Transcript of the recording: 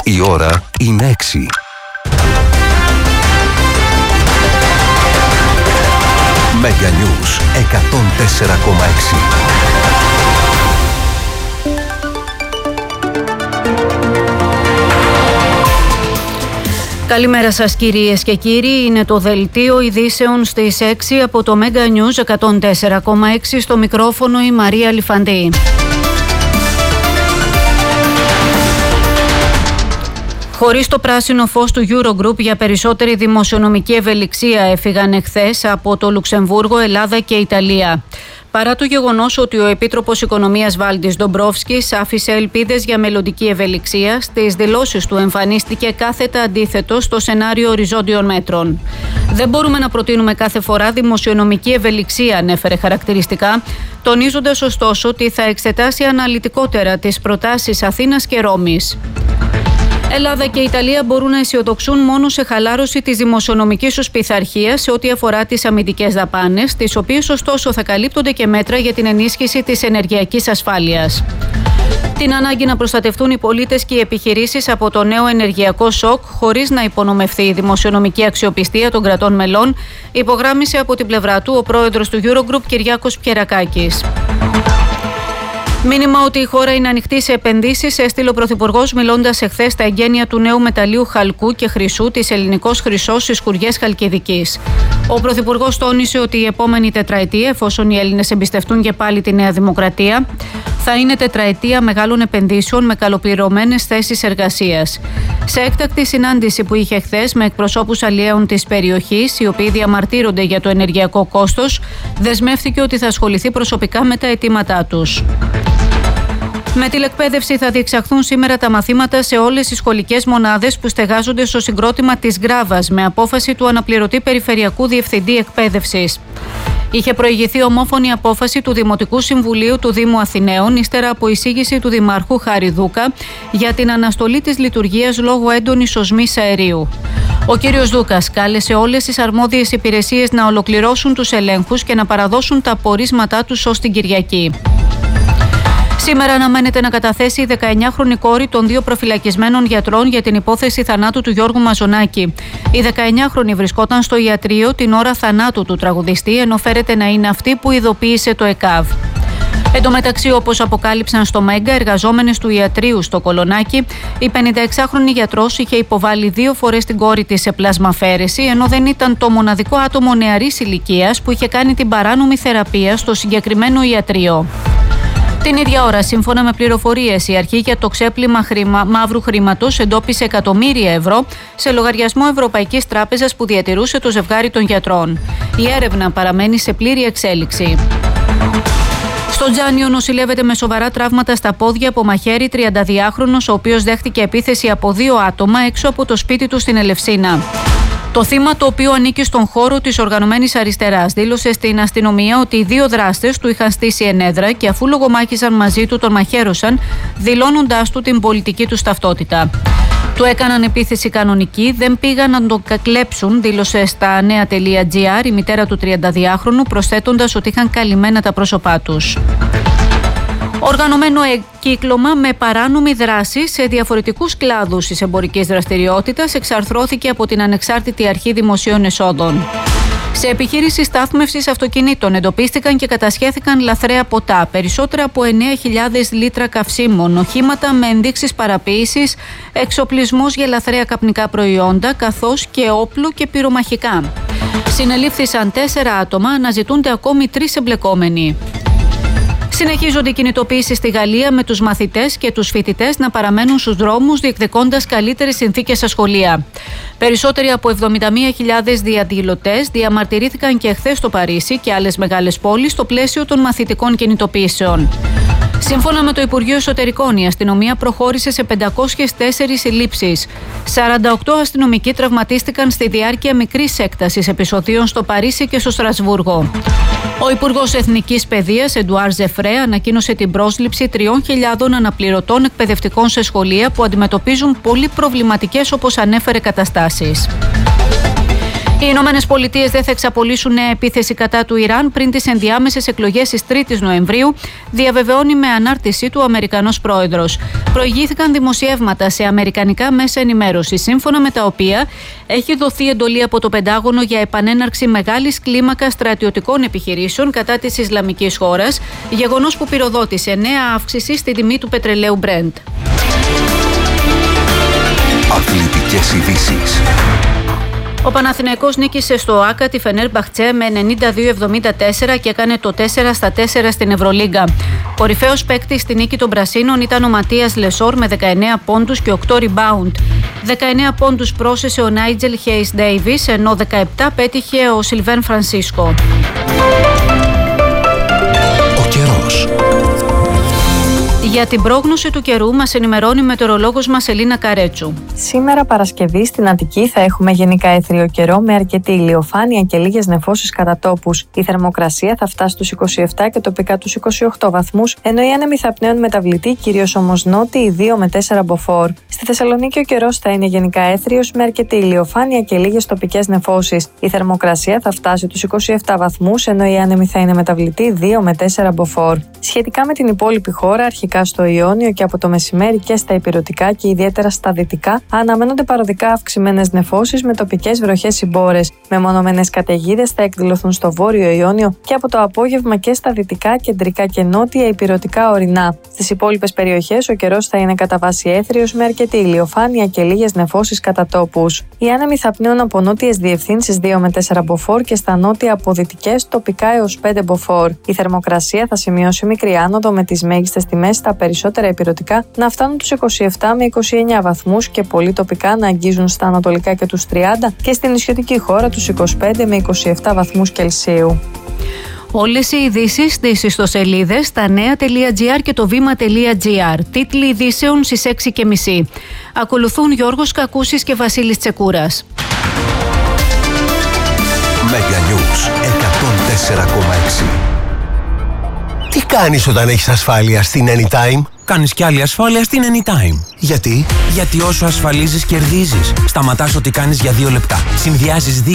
Η ώρα είναι 6. Mega News 104,6. Καλημέρα σας κυρίες και κύριοι, είναι το δελτίο ειδήσεων στις 6 από το Mega News 104,6, στο μικρόφωνο η Μαρία Λιφαντή. Χωρίς το πράσινο φως του Eurogroup για περισσότερη δημοσιονομική ευελιξία έφυγαν εχθές από το Λουξεμβούργο, Ελλάδα και Ιταλία. Παρά το γεγονός ότι ο Επίτροπος Οικονομίας Βάλντις Ντομπρόφσκης άφησε ελπίδες για μελλοντική ευελιξία, στις δηλώσεις του εμφανίστηκε κάθετα αντίθετο στο σενάριο οριζόντιων μέτρων. Δεν μπορούμε να προτείνουμε κάθε φορά δημοσιονομική ευελιξία, ανέφερε χαρακτηριστικά, τονίζοντας ωστόσο ότι θα εξετάσει αναλυτικότερα τις προτάσεις Αθήνας και Ρώμης. Ελλάδα και Ιταλία μπορούν να αισιοδοξούν μόνο σε χαλάρωση της δημοσιονομικής τους πειθαρχίας σε ό,τι αφορά τις αμυντικές δαπάνες, τις οποίες ωστόσο θα καλύπτονται και μέτρα για την ενίσχυση της ενεργειακής ασφάλειας. Την ανάγκη να προστατευτούν οι πολίτες και οι επιχειρήσεις από το νέο ενεργειακό σοκ χωρίς να υπονομευθεί η δημοσιονομική αξιοπιστία των κρατών μελών, υπογράμμισε από την πλευρά του ο πρόεδρος του Eurogroup Κυριάκος Πιερακάκης. Μήνυμα ότι η χώρα είναι ανοιχτή σε επενδύσεις έστειλε ο Πρωθυπουργός, μιλώντας εχθές στα εγγένεια του νέου μεταλλείου χαλκού και χρυσού της Ελληνικός Χρυσός στις Σκουριές Χαλκιδικής. Ο Πρωθυπουργός τόνισε ότι η επόμενη τετραετία, εφόσον οι Έλληνες εμπιστευτούν και πάλι τη Νέα Δημοκρατία, θα είναι τετραετία μεγάλων επενδύσεων με καλοπληρωμένες θέσεις εργασίας. Σε έκτακτη συνάντηση που είχε χθες με εκπροσώπους αλλιέων της περιοχής, οι οποίοι διαμαρτύρονται για το ενεργειακό κόστος, δεσμεύτηκε ότι θα ασχοληθεί προσωπικά με τα αιτήματά τους. Με τηλεκπαίδευση θα διεξαχθούν σήμερα τα μαθήματα σε όλες τις σχολικές μονάδες που στεγάζονται στο συγκρότημα της Γκράβας, με απόφαση του αναπληρωτή Περιφερειακού Διευθυντή Εκπαίδευσης. Είχε προηγηθεί ομόφωνη απόφαση του Δημοτικού Συμβουλίου του Δήμου Αθηναίων, ύστερα από εισήγηση του Δημάρχου Χάρη Δούκα για την αναστολή της λειτουργίας λόγω έντονης οσμής αερίου. Ο κύριος Δούκας κάλεσε όλες τις αρμόδιες υπηρεσίες να ολοκληρώσουν τους ελέγχους και να παραδώσουν τα απορίσματά τους ως την Κυριακή. Σήμερα αναμένεται να καταθέσει η 19χρονη κόρη των δύο προφυλακισμένων γιατρών για την υπόθεση θανάτου του Γιώργου Μαζονάκη. Η 19χρονη βρισκόταν στο ιατρείο την ώρα θανάτου του τραγουδιστή, ενώ φέρεται να είναι αυτή που ειδοποίησε το ΕΚΑΒ. Εν τω μεταξύ, όπως αποκάλυψαν στο Μέγκα εργαζόμενες του ιατρείου στο Κολονάκι, η 56χρονη γιατρός είχε υποβάλει 2 φορές την κόρη της σε πλασμαφαίρεση, ενώ δεν ήταν το μοναδικό άτομο νεαρής ηλικίας που είχε κάνει την παράνομη θεραπεία στο συγκεκριμένο ιατρείο. Την ίδια ώρα, σύμφωνα με πληροφορίες, η αρχή για το ξέπλυμα μαύρου χρήματος εντόπισε εκατομμύρια ευρώ σε λογαριασμό Ευρωπαϊκής Τράπεζας που διατηρούσε το ζευγάρι των γιατρών. Η έρευνα παραμένει σε πλήρη εξέλιξη. Στο Τζάνιο νοσηλεύεται με σοβαρά τραύματα στα πόδια από μαχαίρι 32χρονος, ο οποίος δέχτηκε επίθεση από 2 άτομα έξω από το σπίτι του στην Ελευσίνα. Το θύμα, το οποίο ανήκει στον χώρο της οργανωμένης αριστεράς, δήλωσε στην αστυνομία ότι οι 2 δράστες του είχαν στήσει ενέδρα και αφού λογομάχησαν μαζί του τον μαχαίρωσαν, δηλώνοντάς του την πολιτική του ταυτότητα. Του έκαναν επίθεση κανονική, δεν πήγαν να τον κλέψουν, δήλωσε στα νέα.gr η μητέρα του 32χρονου, προσθέτοντας ότι είχαν καλυμμένα τα πρόσωπά τους. Οργανωμένο κύκλωμα με παράνομη δράση σε διαφορετικούς κλάδους της εμπορικής δραστηριότητας εξαρθρώθηκε από την Ανεξάρτητη Αρχή Δημοσίων Εσόδων. Σε επιχείρηση στάθμευσης αυτοκινήτων εντοπίστηκαν και κατασχέθηκαν λαθρέα ποτά, περισσότερα από 9.000 λίτρα καυσίμων, οχήματα με ενδείξεις παραποίησης, εξοπλισμός για λαθρέα καπνικά προϊόντα, καθώς και όπλο και πυρομαχικά. Συνελήφθησαν 4 άτομα, αναζητούνται ακόμη 3 εμπλεκόμενοι. Συνεχίζονται οι κινητοποιήσεις στη Γαλλία με τους μαθητές και τους φοιτητές να παραμένουν στους δρόμους διεκδικώντας καλύτερες συνθήκες στα σχολεία. Περισσότεροι από 71.000 διαδηλωτές διαμαρτυρήθηκαν και χθες στο Παρίσι και άλλες μεγάλες πόλεις στο πλαίσιο των μαθητικών κινητοποιήσεων. Σύμφωνα με το Υπουργείο Εσωτερικών, η αστυνομία προχώρησε σε 504 συλλήψεις. 48 αστυνομικοί τραυματίστηκαν στη διάρκεια μικρής έκτασης επεισοδίων στο Παρίσι και στο Στρασβούργο. Ο Υπουργός Εθνικής Παιδείας, Εντουάρ Ζεφρέ, ανακοίνωσε την πρόσληψη 3.000 αναπληρωτών εκπαιδευτικών σε σχολεία που αντιμετωπίζουν πολύ προβληματικές, όπως ανέφερε, καταστάσεις. Οι Ηνωμένες Πολιτείες δεν θα εξαπολύσουν νέα επίθεση κατά του Ιράν πριν τις ενδιάμεσες εκλογές της 3ης Νοεμβρίου, διαβεβαιώνει με ανάρτησή του ο Αμερικανός πρόεδρος. Προηγήθηκαν δημοσιεύματα σε αμερικανικά μέσα ενημέρωσης, σύμφωνα με τα οποία έχει δοθεί εντολή από το Πεντάγωνο για επανέναρξη μεγάλης κλίμακας στρατιωτικών επιχειρήσεων κατά της Ισλαμικής χώρας, γεγονός που πυροδότησε νέα αύξηση στη τιμή του πετρελαίου Brent. Αθλητικές ειδήσεις. Ο Παναθηναϊκός νίκησε στο ΆΚΑ τη Φενέρμπαχτσε με 92-74 και έκανε το 4-4 στην Ευρωλίγκα. Κορυφαίος παίκτης στη νίκη των Πρασίνων ήταν ο Ματίας Λεσόρ με 19 πόντους και 8 rebound. 19 πόντους πρόσθεσε ο Νάιτζελ Χέις Ντέιβις, ενώ 17 πέτυχε ο Σιλβέν Φρανσίσκο. Ο καιρός. Για την πρόγνωση του καιρού μας ενημερώνει η μετεωρολόγος μας Ελίνα Καρέτσου. Σήμερα Παρασκευή στην Αττική θα έχουμε γενικά έθριο καιρό με αρκετή ηλιοφάνεια και λίγες νεφώσεις κατά τόπους. Η θερμοκρασία θα φτάσει στους 27 και τοπικά τους 28 βαθμούς, ενώ οι άνεμοι θα πνέουν μεταβλητοί, κυρίως όμως νότιοι 2 με 4 μποφόρ. Στη Θεσσαλονίκη ο καιρός θα είναι γενικά έθριος με αρκετή ηλιοφάνεια και λίγες τοπικές νεφώσεις. Η θερμοκρασία θα φτάσει τους 27 βαθμούς, ενώ οι άνεμοι θα είναι μεταβλητοί 2 με 4 μποφόρ. Σχετικά με την υπόλοιπη χώρα, αρχικά στο Ιόνιο και από το μεσημέρι και στα ηπειρωτικά και ιδιαίτερα στα δυτικά, αναμένονται παροδικά αυξημένες νεφώσεις με τοπικές βροχές συμπόρες. Μεμονωμένες καταιγίδες θα εκδηλωθούν στο Βόρειο Ιόνιο και από το απόγευμα και στα δυτικά, κεντρικά και νότια ηπειρωτικά ορεινά. Στις υπόλοιπες περιοχές ο καιρός θα είναι κατά βάση έθριος με αρκετή ηλιοφάνεια και λίγες νεφώσεις κατά τόπους. Οι άνεμοι θα πνέουν από νότιες διευθύνσεις 2 με 4 μποφόρ και στα νότια από δυτικές τοπικά έως 5 μποφόρ. Η θερμοκρασία θα σημειώσει μικρή άνοδο με τις μέγιστες τιμές στα περισσότερα ηπειρωτικά να φτάνουν τους 27 με 29 βαθμούς και πολύ τοπικά να αγγίζουν στα ανατολικά και τους 30 και στην νησιωτική χώρα τους 25 με 27 βαθμούς Κελσίου. Όλες οι ειδήσεις στις ιστοσελίδες stanea.gr και το vima.gr. Τίτλοι ειδήσεων στις 6:30. Ακολουθούν Γιώργος Κακούσης και Βασίλης Τσεκούρας. Meganews 104,6. Τι κάνεις όταν έχεις ασφάλεια στην Anytime? Κάνεις κι άλλη ασφάλεια στην Anytime. Γιατί? Γιατί όσο ασφαλίζεις κερδίζεις. Σταματάς ό,τι κάνεις για 2 λεπτά. Συνδυάζεις 2